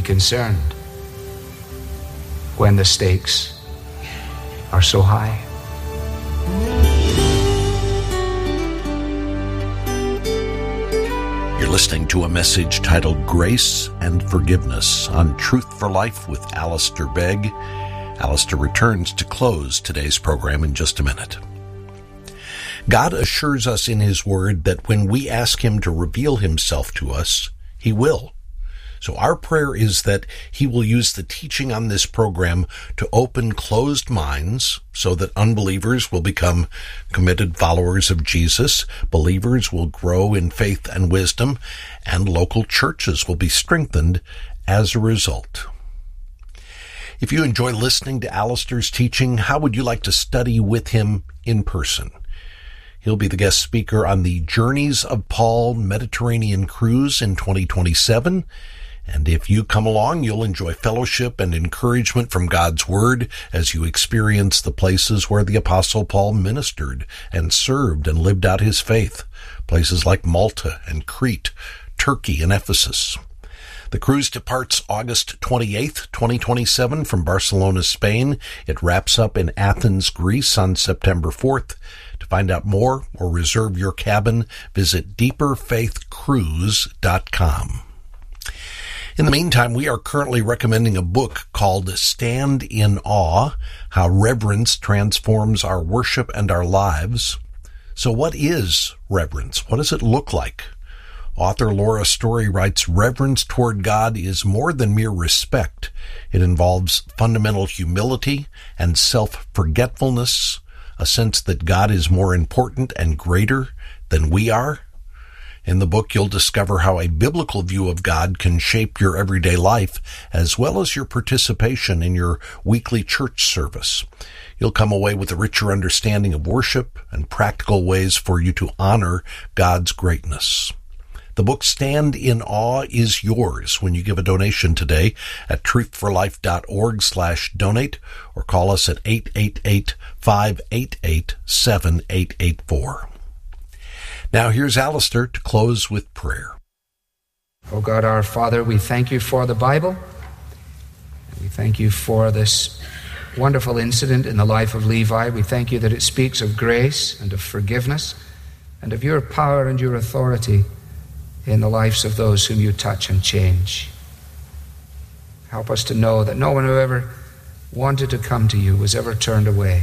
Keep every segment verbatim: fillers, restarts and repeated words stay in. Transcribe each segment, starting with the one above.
concerned when the stakes are so high. You're listening to a message titled Grace and Forgiveness on Truth for Life with Alistair Begg. Alistair returns to close today's program in just a minute. God assures us in His Word that when we ask Him to reveal Himself to us, He will. So our prayer is that He will use the teaching on this program to open closed minds so that unbelievers will become committed followers of Jesus, believers will grow in faith and wisdom, and local churches will be strengthened as a result. If you enjoy listening to Alistair's teaching, how would you like to study with him in person? He'll be the guest speaker on the Journeys of Paul Mediterranean Cruise in twenty twenty-seven. And if you come along, you'll enjoy fellowship and encouragement from God's Word as you experience the places where the Apostle Paul ministered and served and lived out his faith, places like Malta and Crete, Turkey and Ephesus. The cruise departs August twenty-eighth, twenty twenty-seven from Barcelona, Spain. It wraps up in Athens, Greece on September fourth. To find out more or reserve your cabin, visit deeper faith cruise dot com. In the meantime, we are currently recommending a book called Stand in Awe, How Reverence Transforms Our Worship and Our Lives. So what is reverence? What does it look like? Author Laura Story writes, reverence toward God is more than mere respect. It involves fundamental humility and self-forgetfulness, a sense that God is more important and greater than we are. In the book, you'll discover how a biblical view of God can shape your everyday life, as well as your participation in your weekly church service. You'll come away with a richer understanding of worship and practical ways for you to honor God's greatness. The book Stand in Awe is yours when you give a donation today at truthforlife.org slash donate or call us at eight eight eight, five eight eight, seven eight eight four. Now here's Alistair to close with prayer. Oh God, our Father, we thank you for the Bible. We thank you for this wonderful incident in the life of Levi. We thank you that it speaks of grace and of forgiveness and of your power and your authority in the lives of those whom you touch and change. Help us to know that no one who ever wanted to come to you was ever turned away.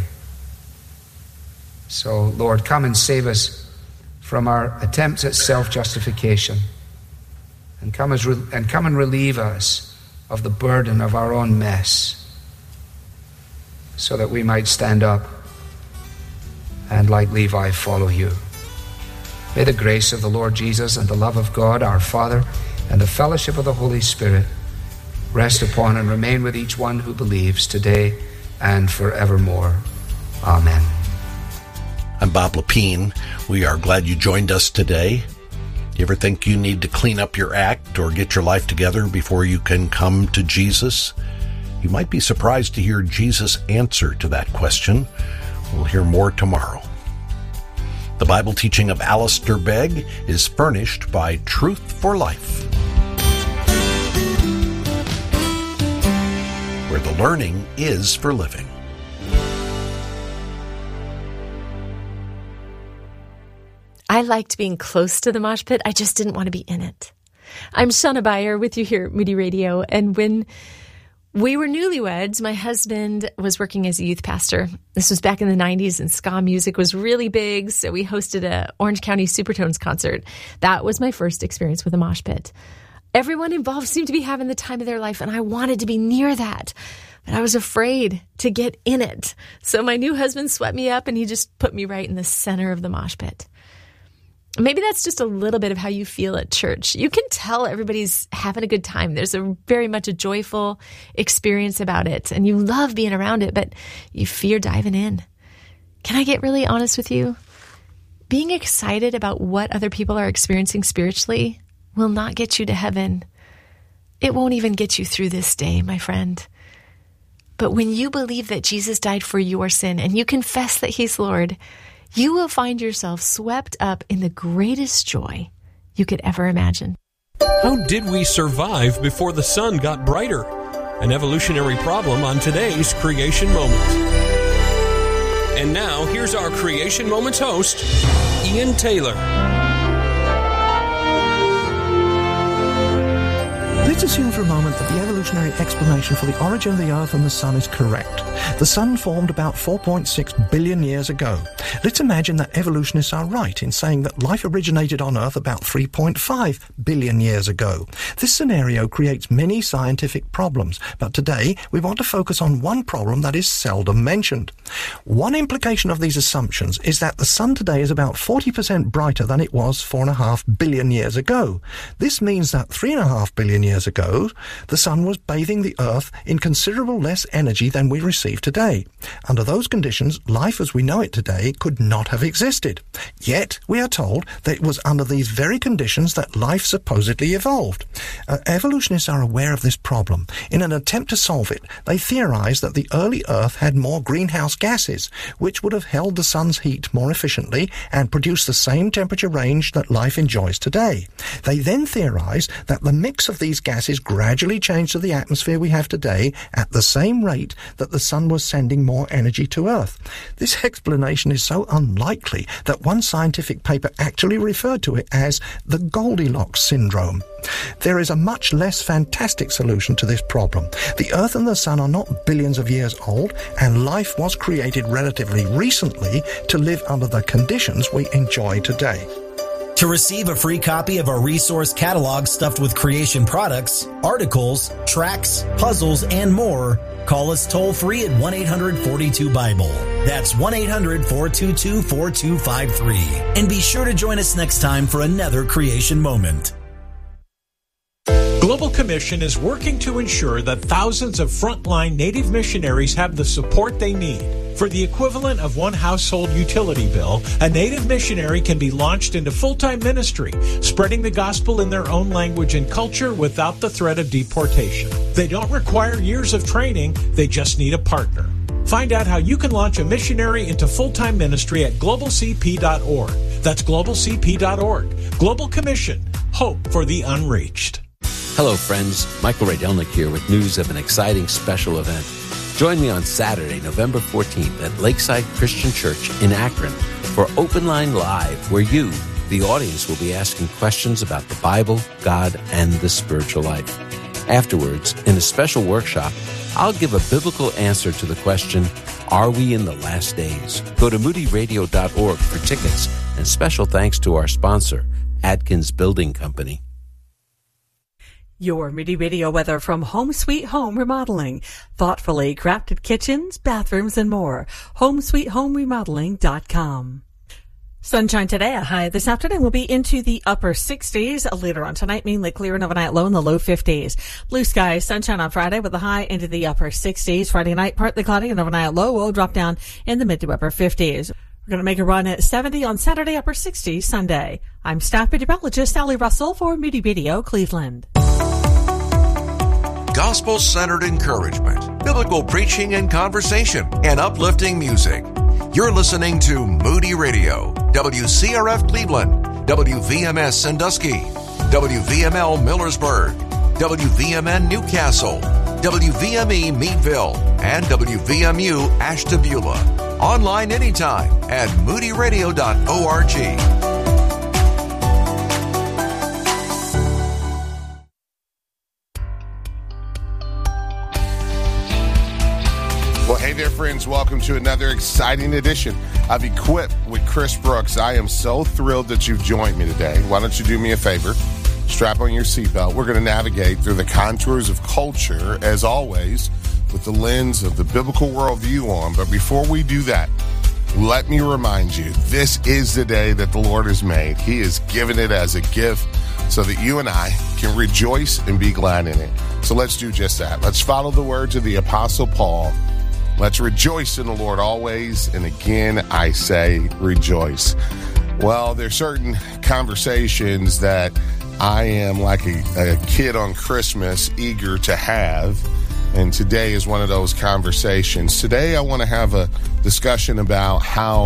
So, Lord, come and save us from our attempts at self-justification, and come, as re- and come and relieve us of the burden of our own mess, so that we might stand up and, like Levi, follow you. May the grace of the Lord Jesus and the love of God, our Father, and the fellowship of the Holy Spirit rest upon and remain with each one who believes today and forevermore. Amen. I'm Bob Lepine. We are glad you joined us today. Do you ever think you need to clean up your act or get your life together before you can come to Jesus? You might be surprised to hear Jesus' answer to that question. We'll hear more tomorrow. The Bible teaching of Alistair Begg is furnished by Truth for Life, where the learning is for living. I liked being close to the mosh pit. I just didn't want to be in it. I'm Shauna Beyer with you here at Moody Radio. And when we were newlyweds, my husband was working as a youth pastor. This was back in the nineties, and ska music was really big, so we hosted a Orange County Supertones concert. That was my first experience with a mosh pit. Everyone involved seemed to be having the time of their life, and I wanted to be near that, but I was afraid to get in it. So my new husband swept me up, and he just put me right in the center of the mosh pit. Maybe that's just a little bit of how you feel at church. You can tell everybody's having a good time. There's a very much a joyful experience about it, and you love being around it, but you fear diving in. Can I get really honest with you? Being excited about what other people are experiencing spiritually will not get you to heaven. It won't even get you through this day, my friend. But when you believe that Jesus died for your sin and you confess that He's Lord, you will find yourself swept up in the greatest joy you could ever imagine. How did we survive before the sun got brighter? An evolutionary problem on today's Creation Moment. And now, here's our Creation Moments host, Ian Taylor. Let's assume for a moment that the evolutionary explanation for the origin of the Earth and the Sun is correct. The Sun formed about four point six billion years ago. Let's imagine that evolutionists are right in saying that life originated on Earth about three point five billion years ago. This scenario creates many scientific problems, but today we want to focus on one problem that is seldom mentioned. One implication of these assumptions is that the Sun today is about forty percent brighter than it was four point five billion years ago. This means that three point five billion years ago, the Sun was bathing the Earth in considerable less energy than we receive today. Under those conditions, life as we know it today could not have existed. Yet, we are told that it was under these very conditions that life supposedly evolved. Uh, evolutionists are aware of this problem. In an attempt to solve it, they theorize that the early Earth had more greenhouse gases, which would have held the Sun's heat more efficiently and produced the same temperature range that life enjoys today. They then theorize that the mix of these gases gradually changed to the atmosphere we have today at the same rate that the Sun was sending more energy to Earth. This explanation is so unlikely that one scientific paper actually referred to it as the Goldilocks syndrome. There is a much less fantastic solution to this problem. The Earth and the Sun are not billions of years old, and life was created relatively recently to live under the conditions we enjoy today. To receive a free copy of our resource catalog stuffed with creation products, articles, tracks, puzzles, and more, call us toll-free at one eight hundred four two Bible. That's one eight hundred four two two four two five three. And be sure to join us next time for another Creation Moment. Global Commission is working to ensure that thousands of frontline Native missionaries have the support they need. For the equivalent of one household utility bill, a Native missionary can be launched into full-time ministry, spreading the gospel in their own language and culture without the threat of deportation. They don't require years of training, they just need a partner. Find out how you can launch a missionary into full-time ministry at global c p dot org. That's global c p dot org. Global Commission. Hope for the unreached. Hello, friends. Michael Rydelnik here with news of an exciting special event. Join me on Saturday, November fourteenth at Lakeside Christian Church in Akron for Open Line Live, where you, the audience, will be asking questions about the Bible, God, and the spiritual life. Afterwards, in a special workshop, I'll give a biblical answer to the question, are we in the last days? Go to moody radio dot org for tickets, and special thanks to our sponsor, Atkins Building Company. Your Moody Radio weather from Home Sweet Home Remodeling. Thoughtfully crafted kitchens, bathrooms, and more. home sweet home remodeling dot com. Sunshine today, a high this afternoon will be into the upper sixties. Later on tonight, mainly clear and overnight low in the low fifties. Blue skies, sunshine on Friday with a high into the upper sixties. Friday night, partly cloudy and overnight low will drop down in the mid to upper fifties. We're going to make a run at seventy on Saturday, upper sixties Sunday. I'm staff meteorologist Sally Russell for Moody Radio Cleveland. Gospel-centered encouragement, biblical preaching and conversation, and uplifting music. You're listening to Moody Radio, W C R F Cleveland, W V M S Sandusky, W V M L Millersburg, W V M N Newcastle, W V M E Meadville, and W V M U Ashtabula. Online anytime at moody radio dot org. Well, hey there, friends. Welcome to another exciting edition of Equipped with Chris Brooks. I am so thrilled that you've joined me today. Why don't you do me a favor? Strap on your seatbelt. We're going to navigate through the contours of culture, as always, with the lens of the biblical worldview on. But before we do that, let me remind you, this is the day that the Lord has made. He has given it as a gift so that you and I can rejoice and be glad in it. So let's do just that. Let's follow the words of the Apostle Paul. Let's rejoice in the Lord always. And again, I say rejoice. Well, there's certain conversations that I am like a, a kid on Christmas eager to have. And today is one of those conversations. Today, I want to have a discussion about how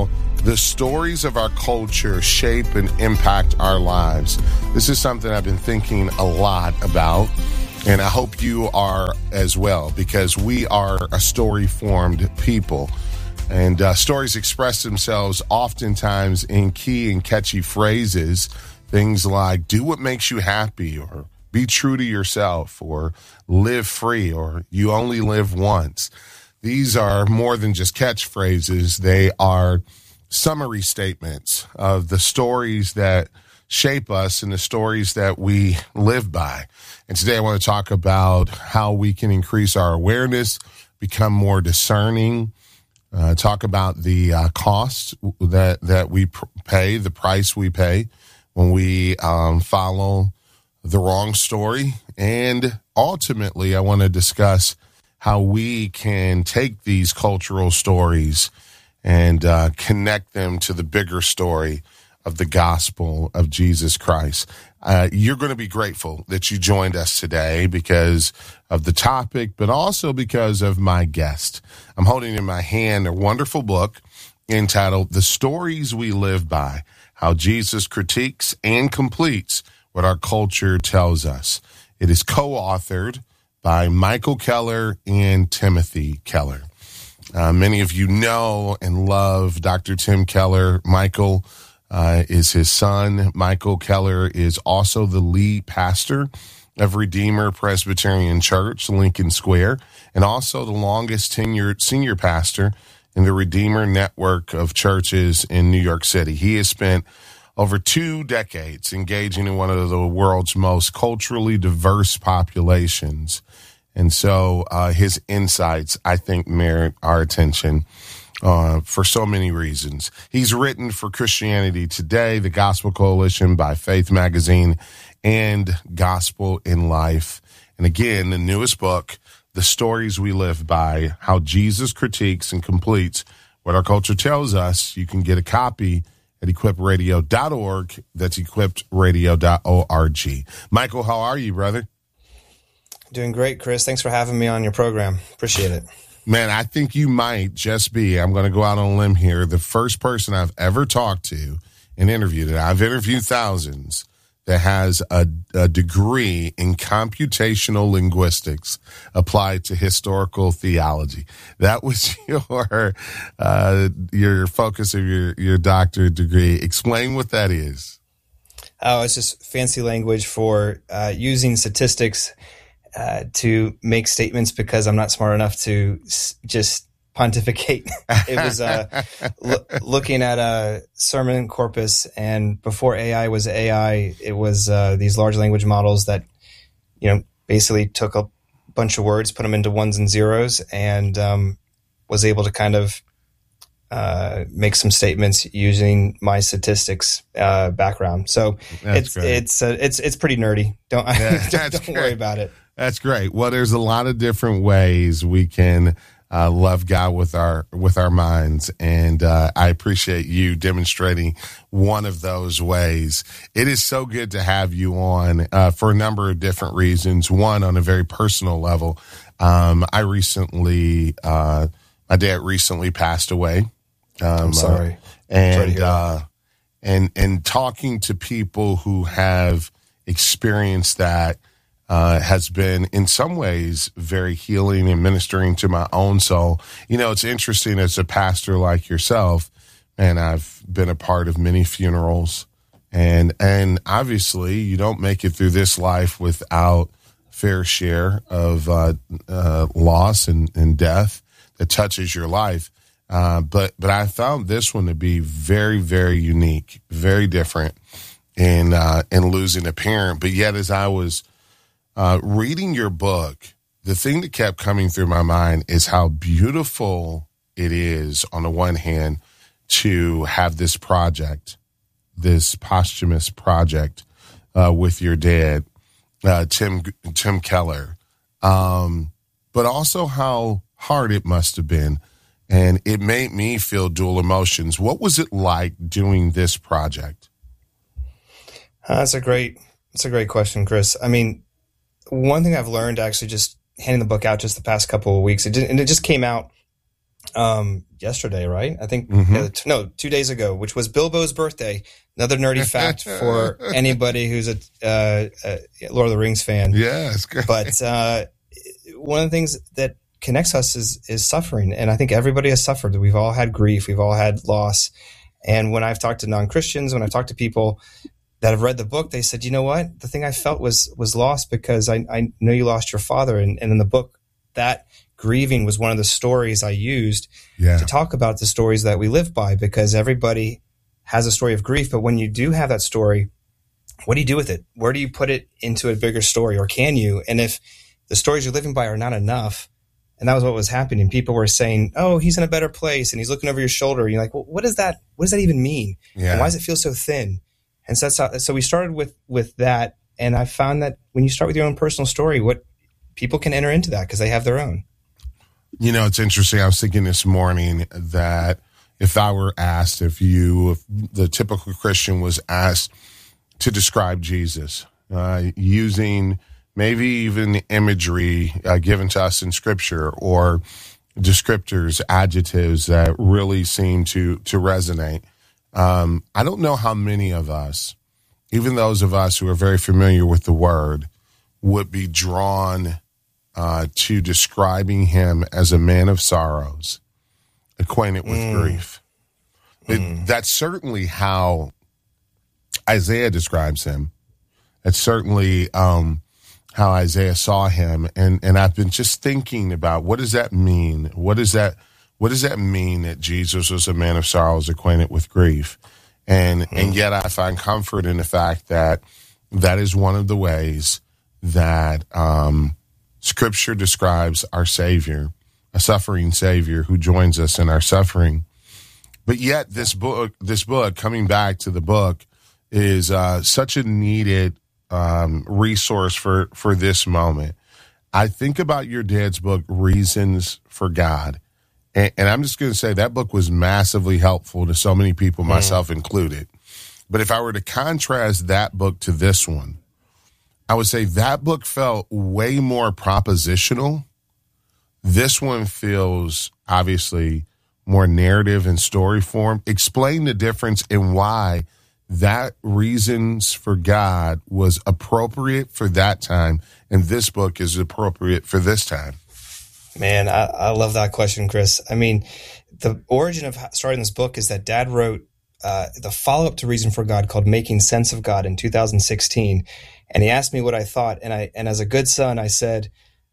The stories of our culture shape and impact our lives. This is something I've been thinking a lot about, and I hope you are as well, because we are a story-formed people. And uh, stories express themselves oftentimes in key and catchy phrases, things like, do what makes you happy, or be true to yourself, or live free, or you only live once. These are more than just catchphrases. They are summary statements of the stories that shape us and the stories that we live by. And today I want to talk about how we can increase our awareness, become more discerning, uh, talk about the uh, cost that, that we pr- pay, the price we pay when we um, follow the wrong story. And ultimately, I want to discuss how we can take these cultural stories and uh, connect them to the bigger story of the gospel of Jesus Christ. Uh, you're going to be grateful that you joined us today because of the topic, but also because of my guest. I'm holding in my hand a wonderful book entitled The Stories We Live By, How Jesus Critiques and Completes What Our Culture Tells Us. It is co-authored by Michael Keller and Timothy Keller. Uh, many of you know and love Doctor Tim Keller. Michael uh, is his son. Michael Keller is also the lead pastor of Redeemer Presbyterian Church, Lincoln Square, and also the longest tenured senior pastor in the Redeemer network of churches in New York City. He has spent over two decades engaging in one of the world's most culturally diverse populations. And so uh, his insights, I think, merit our attention uh, for so many reasons. He's written for Christianity Today, the Gospel Coalition, By Faith Magazine, and Gospel in Life. And again, the newest book, The Stories We Live By, How Jesus Critiques and Completes What Our Culture Tells Us. You can get a copy at equip radio dot org. That's equipped radio dot org. Michael, how are you, brother? Doing great, Chris. Thanks for having me on your program. Appreciate it. Man, I think you might just be, I'm going to go out on a limb here, the first person I've ever talked to and interviewed, and I've interviewed thousands, that has a, a degree in computational linguistics applied to historical theology. That was your uh, your focus of your, your doctorate degree. Explain what that is. Oh, it's just fancy language for uh, using statistics Uh, to make statements because I'm not smart enough to s- just pontificate. It was uh, lo- looking at a sermon corpus, and before A I was A I, it was uh, these large language models that, you know, basically took a bunch of words, put them into ones and zeros, and um, was able to kind of uh, make some statements using my statistics uh, background. So That's it's great. it's uh, it's it's pretty nerdy. Don't Yeah, don't, don't worry about it. That's great. Well, there's a lot of different ways we can uh, love God with our with our minds, and uh, I appreciate you demonstrating one of those ways. It is so good to have you on uh, for a number of different reasons. One, on a very personal level, um, I recently, uh, my dad recently passed away. Um, I'm sorry, uh, and sorry to hear uh, that. and and talking to people who have experienced that. Uh, has been in some ways very healing and ministering to my own soul. You know, it's interesting as a pastor like yourself, and I've been a part of many funerals, and and obviously you don't make it through this life without fair share of uh, uh, loss and, and death that touches your life. Uh, but but I found this one to be very, very unique, very different in uh, in losing a parent. But yet, as I was Uh, reading your book, the thing that kept coming through my mind is how beautiful it is, on the one hand, to have this project, this posthumous project uh, with your dad, uh, Tim Tim Keller, um, but also how hard it must have been. And it made me feel dual emotions. What was it like doing this project? Uh, that's a great, that's a great question, Chris. I mean, one thing I've learned actually just handing the book out just the past couple of weeks, it did, and it just came out um, yesterday, right? I think, Mm-hmm. uh, t- no, two days ago, which was Bilbo's birthday. Another nerdy fact for anybody who's a, uh, a Lord of the Rings fan. Yeah, it's good. But uh, one of the things that connects us is is suffering. And I think everybody has suffered. We've all had grief. We've all had loss. And when I've talked to non-Christians, when I've talked to people that have read the book, they said, you know what? The thing I felt was was lost because I, I know you lost your father. And, and in the book, that grieving was one of the stories I used yeah. to talk about the stories that we live by, because everybody has a story of grief. But when you do have that story, what do you do with it? Where do you put it into a bigger story, or can you? And if the stories you're living by are not enough, and that was what was happening. People were saying, oh, he's in a better place and he's looking over your shoulder. And you're like, well, what does that, what does that even mean? Yeah. And why does it feel so thin? And so that's how, so we started with, with that. And I found that when you start with your own personal story, what people can enter into that because they have their own. You know, it's interesting. I was thinking this morning that if I were asked, if you, if the typical Christian was asked to describe Jesus, uh, using maybe even imagery uh, given to us in Scripture or descriptors, adjectives that really seem to to resonate. Um, I don't know how many of us, even those of us who are very familiar with the Word, would be drawn uh, to describing him as a man of sorrows, acquainted with Mm. grief. It, Mm. that's certainly how Isaiah describes him. That's certainly um, how Isaiah saw him. And, and I've been just thinking about, what does that mean? What does that, what does that mean that Jesus was a man of sorrows, acquainted with grief? And, mm. and yet I find comfort in the fact that that is one of the ways that um, Scripture describes our Savior, a suffering Savior who joins us in our suffering. But yet this book, this book, coming back to the book, is uh, such a needed um, resource for, for this moment. I think about your dad's book, Reasons for God. And, and I'm just going to say that book was massively helpful to so many people, mm. myself included. But if I were to contrast that book to this one, I would say that book felt way more propositional. This one feels obviously more narrative and story form. Explain the difference and why that Reasons for God was appropriate for that time, and this book is appropriate for this time. Man, I, I love that question, Chris. I mean, the origin of starting this book is that Dad wrote uh, the follow-up to Reason for God called Making Sense of God in two thousand sixteen. And he asked me what I thought. And I, and as a good son, I said,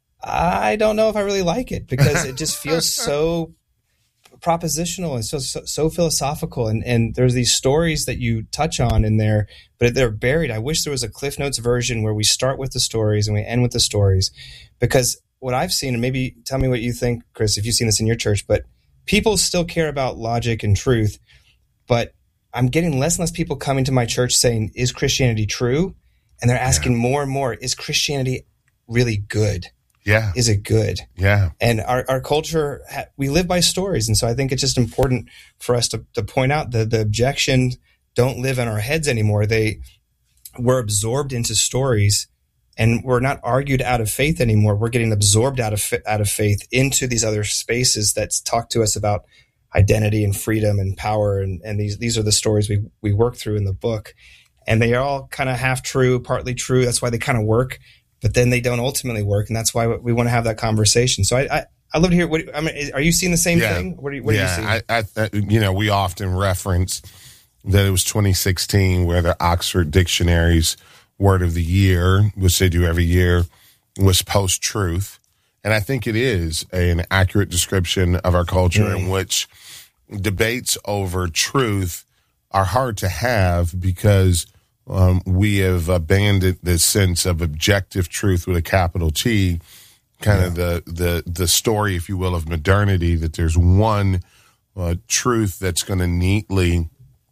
I don't know if I really like it because it just feels so propositional and so, so, so philosophical. And, and there's these stories that you touch on in there, but they're buried. I wish there was a Cliff Notes version where we start with the stories and we end with the stories, because what I've seen, and maybe tell me what you think, Chris, if you've seen this in your church, but people still care about logic and truth, but I'm getting less and less people coming to my church saying, is Christianity true? And they're asking yeah. more and more, is Christianity really good? Yeah. Is it good? Yeah. And our, our culture, we live by stories. And so I think it's just important for us to, to point out that the objections don't live in our heads anymore. They we're absorbed into stories, and we're not argued out of faith anymore. We're getting absorbed out of out of faith into these other spaces that talk to us about identity and freedom and power. And, and these, these are the stories we, we work through in the book. And they are all kind of half true, partly true. That's why they kind of work, but then they don't ultimately work. And that's why we want to have that conversation. So I, I, I love to hear, what, I mean, are you seeing the same yeah. thing? What are you, what yeah, are you seeing? I, I, you know, we often reference that it was twenty sixteen where the Oxford Dictionary's word of the year, which they do every year, was post-truth. And I think it is an accurate description of our culture mm. in which debates over truth are hard to have because um, we have abandoned the sense of objective truth with a capital T, kind yeah. of the, the, the story, if you will, of modernity, that there's one uh, truth that's going to neatly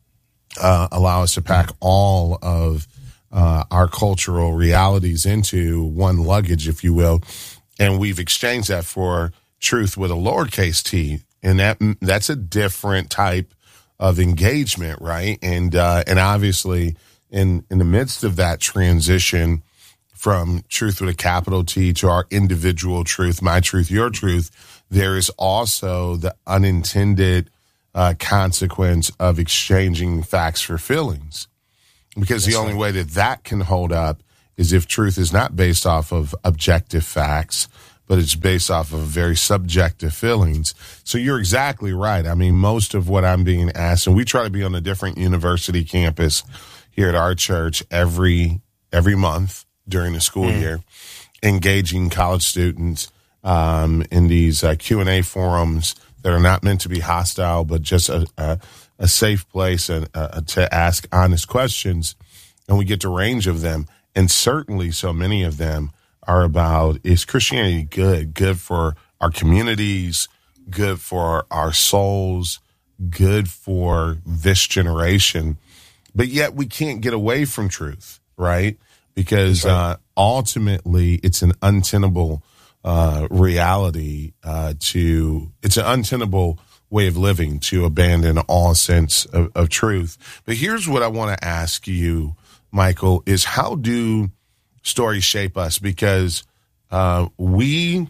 uh, allow us to pack all of uh, our cultural realities into one luggage, if you will. And we've exchanged that for truth with a lowercase t. And that that's a different type of engagement, right? And uh, and obviously, in, in the midst of that transition from truth with a capital T to our individual truth, my truth, your truth, there is also the unintended uh, consequence of exchanging facts for feelings. Because That's the only right. way that that can hold up is if truth is not based off of objective facts, but it's based off of very subjective feelings. So you're exactly right. I mean, most of what I'm being asked, and we try to be on a different university campus here at our church every every month during the school mm. year, engaging college students um, in these uh, Q and A forums that are not meant to be hostile, but just a, a, a safe place and, uh, to ask honest questions. And we get the range of them. And certainly so many of them are about, is Christianity good? Good for our communities, good for our souls, good for this generation. But yet we can't get away from truth, right? Because right. Uh, ultimately it's an untenable uh, reality uh, to, it's an untenable way of living to abandon all sense of, of truth. But here's what I want to ask you, Michael, is how do stories shape us? Because uh, we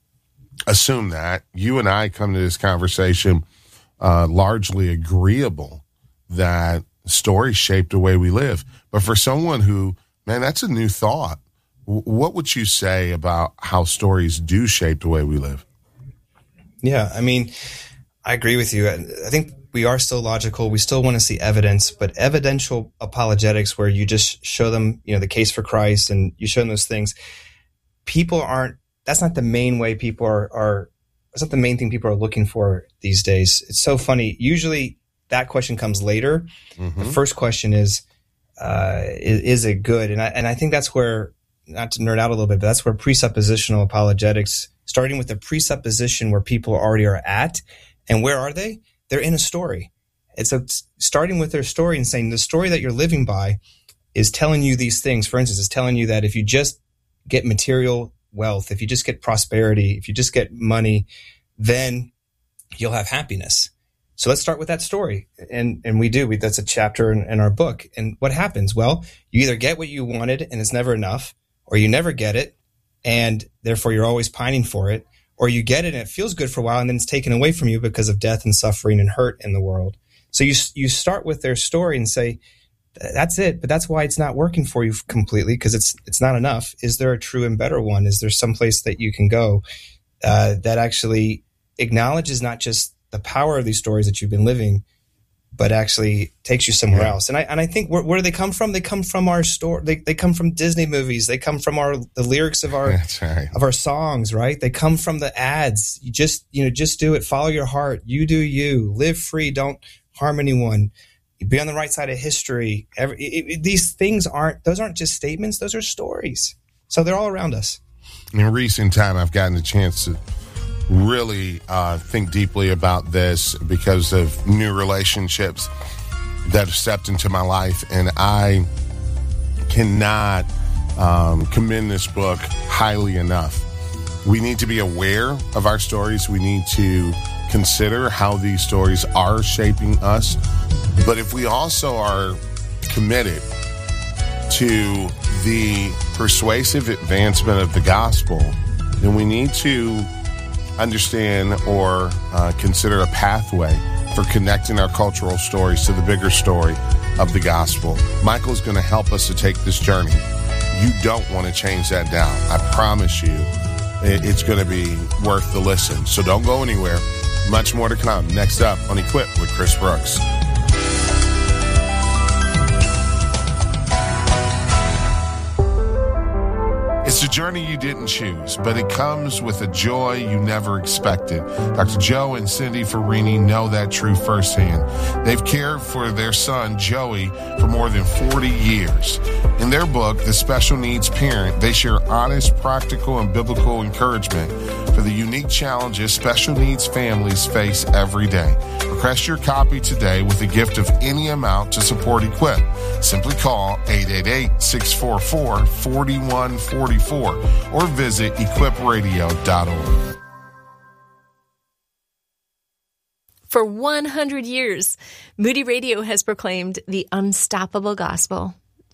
assume that you and I come to this conversation uh, largely agreeable that stories shape the way we live. But for someone who, man, that's a new thought. W- what would you say about how stories do shape the way we live? Yeah, I mean, I agree with you. I think we are still logical. We still want to see evidence, but evidential apologetics where you just show them, you know, the case for Christ and you show them those things, people aren't, that's not the main way people are, are that's not the main thing people are looking for these days. It's so funny. Usually that question comes later. Mm-hmm. The first question is, uh, is, is it good? And I, and I think that's where, not to nerd out a little bit, but that's where presuppositional apologetics, starting with the presupposition where people already are at, and where are they? They're in a story. And so starting with their story and saying the story that you're living by is telling you these things. For instance, it's telling you that if you just get material wealth, if you just get prosperity, if you just get money, then you'll have happiness. So let's start with that story. And and we do. We, that's a chapter in, in our book. And what happens? Well, you either get what you wanted and it's never enough, or you never get it, and therefore you're always pining for it, or you get it and it feels good for a while and then it's taken away from you because of death and suffering and hurt in the world. So you you start with their story and say, that's it, but that's why it's not working for you completely, because it's it's not enough. Is there a true and better one? Is there some place that you can go uh, that actually acknowledges not just the power of these stories that you've been living, but actually takes you somewhere yeah. else? And I and I think where, where do they come from? They come from our story. They they come from Disney movies. They come from our the lyrics of our right. of our songs, right? They come from the ads. You just you know just do it. Follow your heart. You do you. Live free. Don't harm anyone. Be on the right side of history. Every, it, it, these things aren't, those aren't just statements, those are stories. So they're all around us. In recent time, I've gotten a chance to really uh, think deeply about this because of new relationships that have stepped into my life. And I cannot um, commend this book highly enough. We need to be aware of our stories. We need to consider how these stories are shaping us. But if we also are committed to the persuasive advancement of the gospel, then we need to understand or uh, consider a pathway for connecting our cultural stories to the bigger story of the gospel. Michael's going to help us to take this journey. You don't want to change that down. I promise you it's going to be worth the listen. So don't go anywhere. Much more to come. Next up on Equip with Chris Brooks. It's a journey you didn't choose, but it comes with a joy you never expected. Doctor Joe and Cindy Farini know that truth firsthand. They've cared for their son, Joey, for more than forty years. In their book, The Special Needs Parent, they share honest, practical, and biblical encouragement for the unique challenges special needs families face every day. Request your copy today with a gift of any amount to support Equip. Simply call eight eight eight, six four four, four one four four or visit equip radio dot org. For one hundred years, Moody Radio has proclaimed the unstoppable gospel.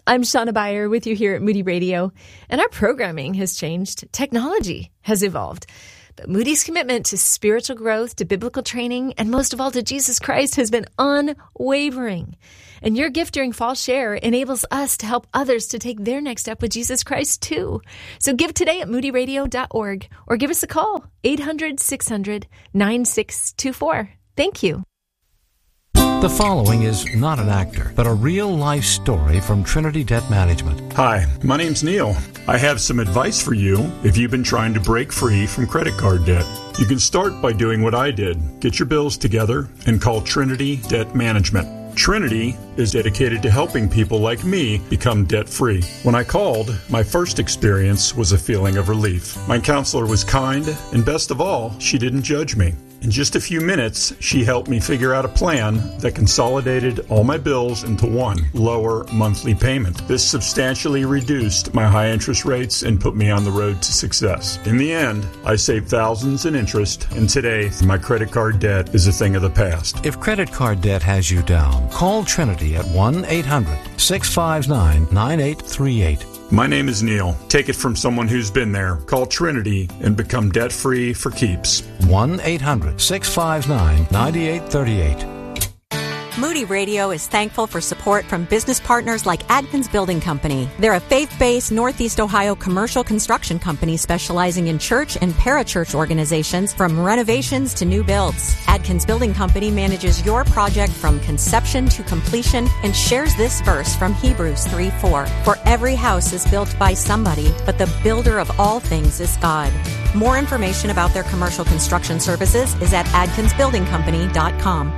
I'm Shauna Beyer with you here at Moody Radio, and our programming has changed. Technology has evolved. But Moody's commitment to spiritual growth, to biblical training, and most of all to Jesus Christ has been unwavering. And your gift during Fall Share enables us to help others to take their next step with Jesus Christ too. So give today at moody radio dot org or give us a call, eight hundred, six hundred, nine six two four. Thank you. The following is not an actor, but a real-life story from Trinity Debt Management. Hi, my name's Neil. I have some advice for you if you've been trying to break free from credit card debt. You can start by doing what I did. Get your bills together and call Trinity Debt Management. Trinity is dedicated to helping people like me become debt-free. When I called, my first experience was a feeling of relief. My counselor was kind, and best of all, she didn't judge me. In just a few minutes, she helped me figure out a plan that consolidated all my bills into one lower monthly payment. This substantially reduced my high interest rates and put me on the road to success. In the end, I saved thousands in interest, and today, my credit card debt is a thing of the past. If credit card debt has you down, call Trinity at one eight hundred, six five nine, nine eight three eight. My name is Neil. Take it from someone who's been there. Call Trinity and become debt-free for keeps. one eight hundred, six five nine, nine eight three eight. Moody Radio is thankful for support from business partners like Adkins Building Company. They're a faith-based Northeast Ohio commercial construction company specializing in church and parachurch organizations from renovations to new builds. Adkins Building Company manages your project from conception to completion and shares this verse from Hebrews three four. For every house is built by somebody, but the builder of all things is God. More information about their commercial construction services is at adkins building company dot com.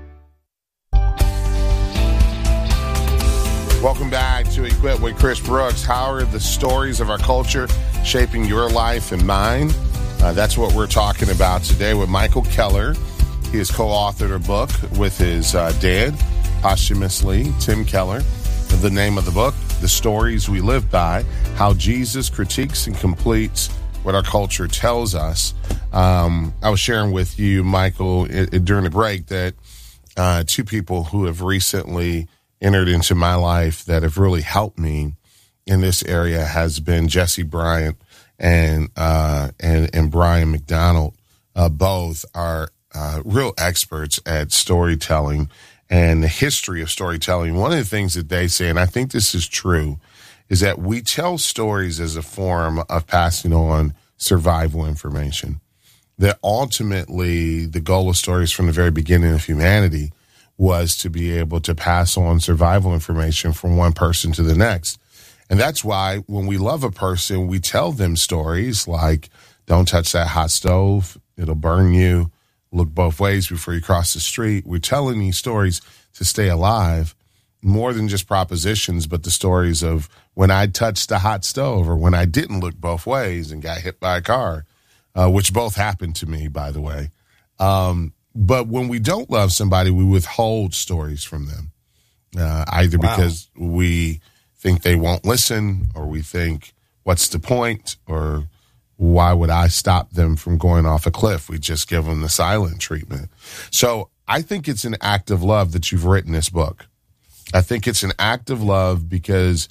Welcome back to Equip with Chris Brooks. How are the stories of our culture shaping your life and mine? Uh, that's what we're talking about today with Michael Keller. He has co-authored a book with his uh, dad, posthumously, Tim Keller. The name of the book, The Stories We Live By, How Jesus Critiques and Completes What Our Culture Tells Us. Um, I was sharing with you, Michael, it, it, during the break that uh, two people who have recently entered into my life that have really helped me in this area has been Jesse Bryant and uh, and, and Brian McDonald. Uh, both are uh, real experts at storytelling and the history of storytelling. One of the things that they say, and I think this is true, is that we tell stories as a form of passing on survival information. That ultimately the goal of stories from the very beginning of humanity was to be able to pass on survival information from one person to the next. And that's why when we love a person, we tell them stories like, don't touch that hot stove, it'll burn you, look both ways before you cross the street. We're telling these stories to stay alive, more than just propositions, but the stories of when I touched the hot stove or when I didn't look both ways and got hit by a car, uh, which both happened to me, by the way. Um, But when we don't love somebody, we withhold stories from them, uh, either wow. because we think they won't listen, or we think, what's the point, or why would I stop them from going off a cliff? We just give them the silent treatment. So I think it's an act of love that you've written this book. I think it's an act of love because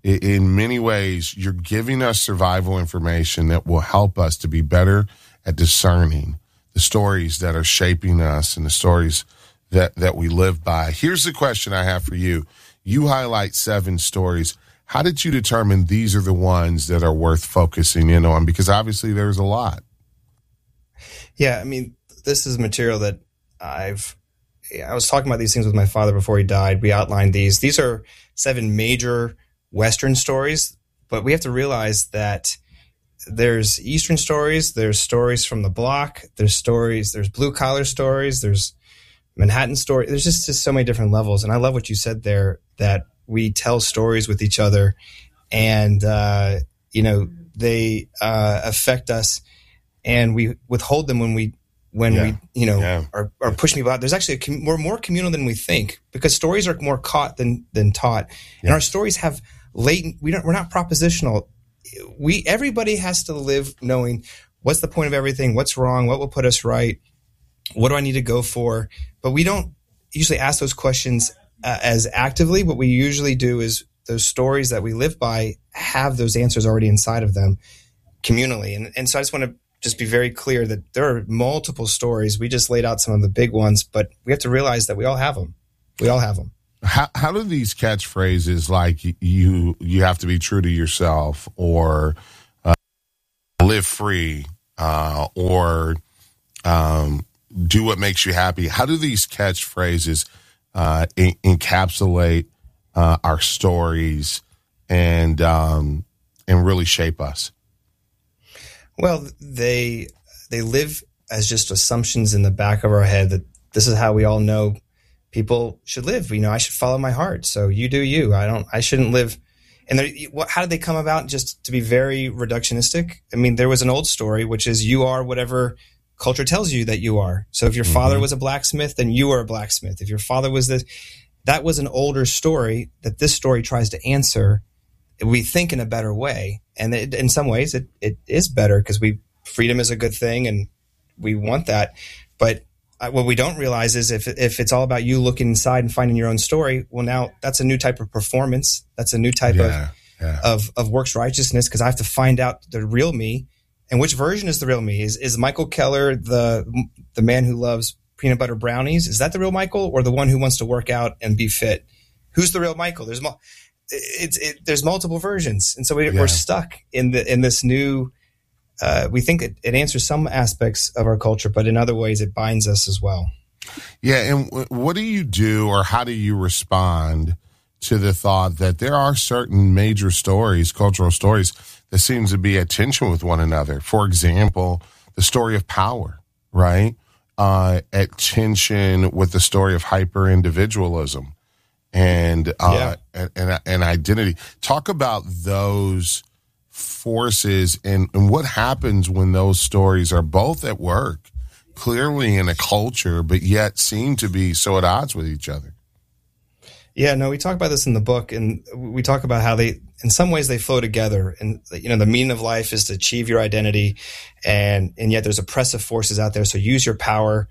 in many ways you're giving us survival information that will help us to be better at discerning the stories that are shaping us and the stories that, that we live by. Here's the question I have for you. You highlight seven stories. How did you determine these are the ones that are worth focusing in on? Because obviously there's a lot. Yeah, I mean, this is material that I've, I was talking about these things with my father before he died. We outlined these. These are seven major Western stories, but we have to realize that there's Eastern stories, there's stories from the block, there's stories, there's blue collar stories, there's Manhattan story. There's just, just so many different levels. And I love what you said there, that we tell stories with each other and, uh, you know, they uh, affect us and we withhold them when we, when yeah. we, you know, yeah. are, are pushing people out. There's actually, a com- we're more communal than we think because stories are more caught than, than taught. Yeah. And our stories have latent, we don't, we're not propositional. We everybody has to live knowing what's the point of everything, what's wrong, what will put us right, what do I need to go for? But we don't usually ask those questions uh, as actively. What we usually do is those stories that we live by have those answers already inside of them communally. And, and so I just want to just be very clear that there are multiple stories. We just laid out some of the big ones, but we have to realize that we all have them. We all have them. How, how do these catchphrases like you you have to be true to yourself, or uh, live free, uh, or um, do what makes you happy, how do these catchphrases uh, en- encapsulate uh, our stories and um, and really shape us? Well, they they live as just assumptions in the back of our head that this is how we all know people should live. You know, I should follow my heart. So you do you. I don't. I shouldn't live. And what? How did they come about? Just to be very reductionistic. I mean, there was an old story, which is you are whatever culture tells you that you are. So if your mm-hmm. father was a blacksmith, then you are a blacksmith. If your father was this, that was an older story that this story tries to answer. We think in a better way, and it, in some ways, it it is better because we freedom is a good thing, and we want that. But what we don't realize is if if it's all about you looking inside and finding your own story, well, now that's a new type of performance. That's a new type yeah, of, yeah. of of works righteousness, because I have to find out the real me. And which version is the real me? Is is Michael Keller the the man who loves peanut butter brownies? Is that the real Michael, or the one who wants to work out and be fit? Who's the real Michael? There's mo- it's it, there's multiple versions, and so we, yeah. we're stuck in the in this new. Uh, we think it, it answers some aspects of our culture, but in other ways it binds us as well. Yeah, and w- what do you do, or how do you respond to the thought that there are certain major stories, cultural stories, that seem to be at tension with one another? For example, the story of power, right? Uh, at tension with the story of hyper-individualism and, uh, yeah. and, and, and identity. Talk about those forces and, and what happens when those stories are both at work, clearly in a culture, but yet seem to be so at odds with each other. Yeah, no, we talk about this in the book, and we talk about how they, in some ways, they flow together. And, you know, the meaning of life is to achieve your identity, and, and yet there's oppressive forces out there. So use your power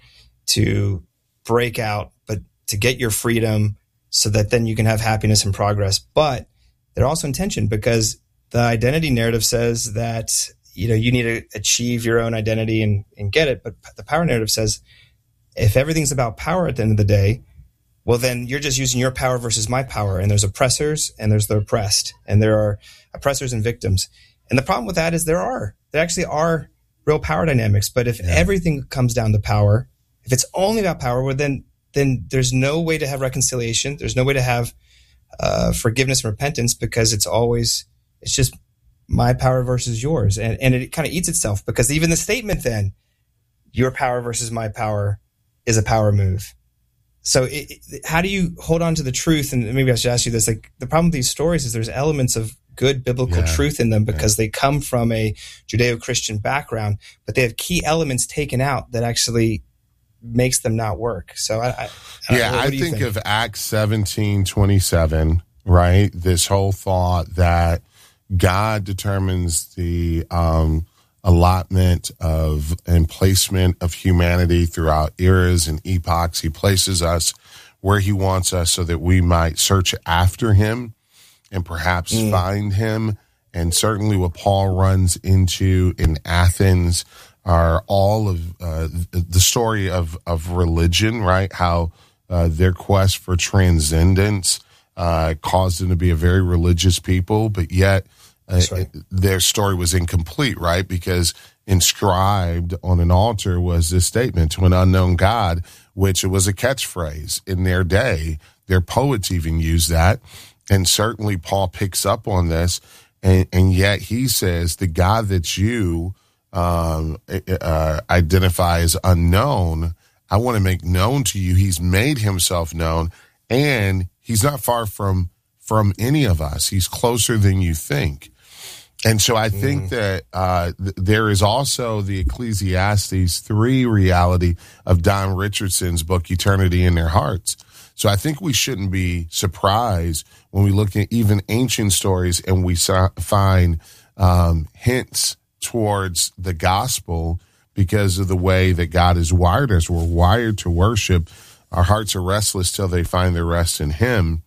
to break out, but to get your freedom so that then you can have happiness and progress. But they're also in tension, because the identity narrative says that, you know, you need to achieve your own identity and, and get it. But the power narrative says if everything's about power at the end of the day, well, then you're just using your power versus my power. And there's oppressors and there's the oppressed, and there are oppressors and victims. And the problem with that is there are, there actually are real power dynamics. But if yeah. everything comes down to power, if it's only about power, well, then, then there's no way to have reconciliation. There's no way to have uh, forgiveness and repentance, because it's always, it's just my power versus yours. And, and it kind of eats itself, because even the statement then, your power versus my power, is a power move. So it, it, how do you hold on to the truth? And maybe I should ask you this, like, the problem with these stories is there's elements of good biblical yeah. truth in them, because yeah. they come from a Judeo-Christian background, but they have key elements taken out that actually makes them not work. So I, I, I yeah, know, I think, think of Acts seventeen twenty-seven, right? This whole thought that God determines the um, allotment of and placement of humanity throughout eras and epochs. He places us where he wants us so that we might search after him and perhaps mm. find him. And certainly what Paul runs into in Athens are all of uh, the story of, of religion, right? How uh, their quest for transcendence uh, caused them to be a very religious people, but yet Uh, right. their story was incomplete, right? Because inscribed on an altar was this statement, to an unknown God, which was a catchphrase in their day. Their poets even used that. And certainly Paul picks up on this. And, and yet he says, the God that you um, uh, identify as unknown, I want to make known to you. He's made himself known, and he's not far from, from any of us. He's closer than you think. And so I think mm. that uh, th- there is also the Ecclesiastes three reality of Don Richardson's book, Eternity in Their Hearts. So I think we shouldn't be surprised when we look at even ancient stories and we so- find um, hints towards the gospel because of the way that God has wired us. We're wired to worship. Our hearts are restless till they find their rest in him.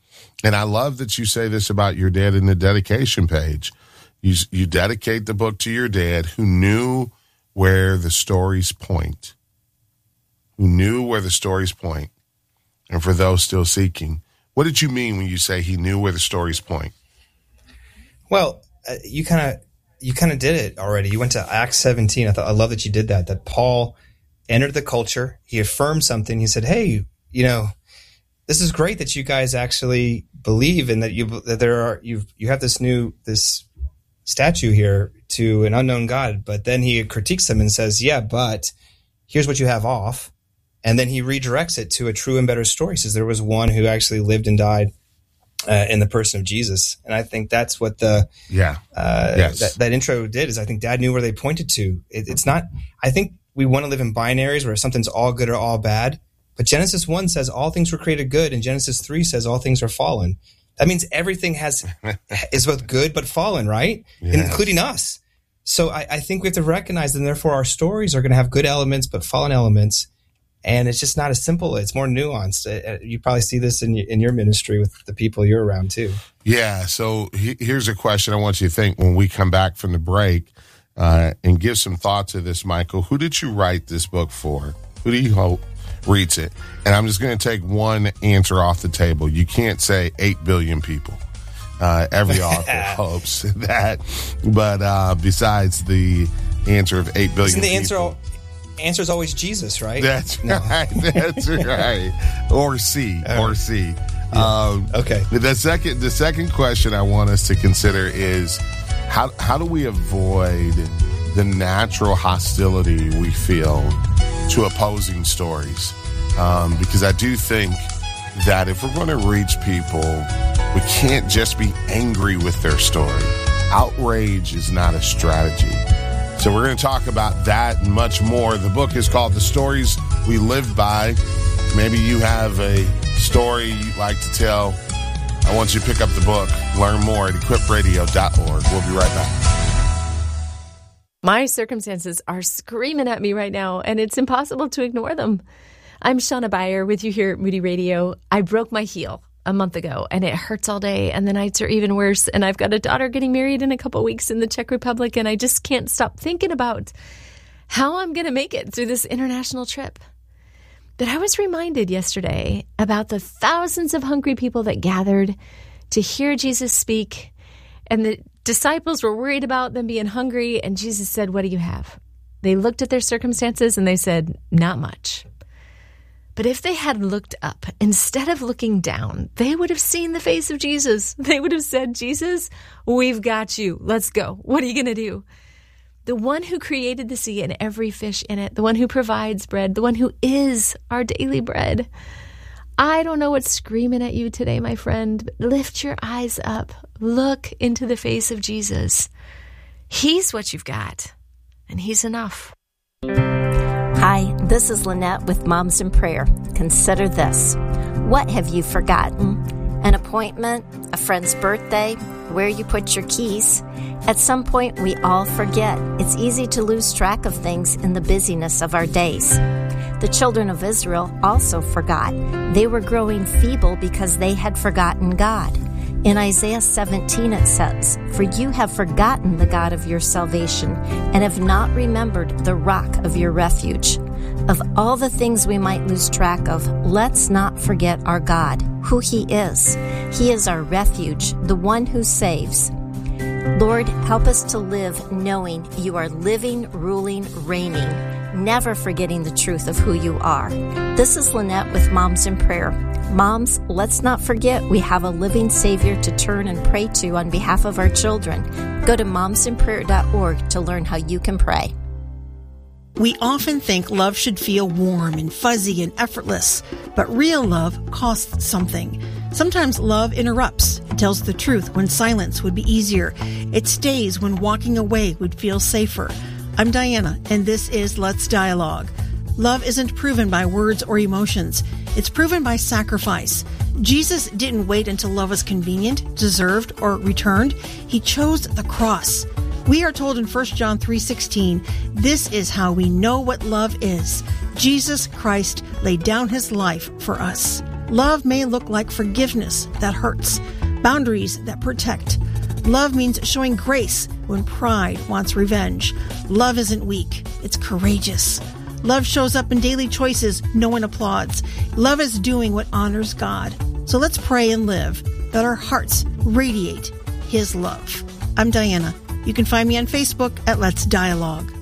And I love that you say this about your dad in the dedication page. You, you dedicate the book to your dad who knew where the stories point, who knew where the stories point. And for those still seeking, what did you mean when you say he knew where the stories point? Well, uh, you kind of you kind of did it already. You went to Acts seventeen. I thought I love that you did that. That Paul entered the culture. He affirmed something. He said, "Hey, you know, this is great that you guys actually believe and that you that there are you you have this new this statue here to an unknown God." But then he critiques them and says, "Yeah, but here's what you have off." And then he redirects it to a true and better story. He says there was one who actually lived and died Uh, in the person of Jesus. And I think that's what the yeah uh, yes. that, that intro did is I think Dad knew where they pointed to. It, it's not, I think we want to live in binaries where something's all good or all bad. But Genesis one says all things were created good, and Genesis three says all things are fallen. That means everything has is both good but fallen, right? Yes. Including us. So I, I think we have to recognize that, and therefore our stories are going to have good elements but fallen elements. And it's just not as simple. It's more nuanced. You probably see this in in your ministry with the people you're around too. Yeah. So he, here's a question I want you to think when we come back from the break uh, and give some thought to this, Michael. Who did you write this book for? Who do you hope reads it? And I'm just going to take one answer off the table. You can't say eight billion people. Uh, every author hopes that. But uh, besides the answer of eight billion Isn't the people. Answer all- Answer is always Jesus, right? That's no. right. That's right. Or C. Right. Or C. Yeah. Um, okay. The second, the second question I want us to consider is how how do we avoid the natural hostility we feel to opposing stories? Um, because I do think that if we're going to reach people, we can't just be angry with their story. Outrage is not a strategy. So we're going to talk about that and much more. The book is called The Stories We Live By. Maybe you have a story you'd like to tell. I want you to pick up the book. Learn more at equip radio dot org. We'll be right back. My circumstances are screaming at me right now, and it's impossible to ignore them. I'm Shauna Beyer with you here at Moody Radio. I broke my heel a month ago, and it hurts all day, and the nights are even worse, and I've got a daughter getting married in a couple weeks in the Czech Republic, and I just can't stop thinking about how I'm going to make it through this international trip. But I was reminded yesterday about the thousands of hungry people that gathered to hear Jesus speak, and the disciples were worried about them being hungry, and Jesus said, "What do you have?" They looked at their circumstances, and they said, "Not much." But if they had looked up instead of looking down, they would have seen the face of Jesus. They would have said, "Jesus, we've got you. Let's go. What are you going to do?" The one who created the sea and every fish in it, the one who provides bread, the one who is our daily bread. I don't know what's screaming at you today, my friend, but lift your eyes up. Look into the face of Jesus. He's what you've got, and he's enough. Hi, this is Lynette with Moms in Prayer. Consider this. What have you forgotten? An appointment, a friend's birthday, where you put your keys. At some point, we all forget. It's easy to lose track of things in the busyness of our days. The children of Israel also forgot. They were growing feeble because they had forgotten God. In Isaiah seventeen it says, "For you have forgotten the God of your salvation and have not remembered the rock of your refuge." Of all the things we might lose track of, let's not forget our God, who He is. He is our refuge, the one who saves. Lord, help us to live knowing you are living, ruling, reigning, never forgetting the truth of who you are. This is Lynette with Moms in Prayer. Moms, let's not forget we have a living Savior to turn and pray to on behalf of our children. Go to moms in prayer dot org to learn how you can pray. We often think love should feel warm and fuzzy and effortless, but real love costs something. Sometimes love interrupts. It tells the truth when silence would be easier. It stays when walking away would feel safer. I'm Diana, and this is Let's Dialogue. Love isn't proven by words or emotions. It's proven by sacrifice. Jesus didn't wait until love was convenient, deserved, or returned. He chose the cross. We are told in First John three sixteen, this is how we know what love is. Jesus Christ laid down his life for us. Love may look like forgiveness that hurts, boundaries that protect. Love means showing grace when pride wants revenge. Love isn't weak, it's courageous. Love shows up in daily choices no one applauds. Love is doing what honors God. So let's pray and live that our hearts radiate His love. I'm Diana. You can find me on Facebook at Let's Dialogue.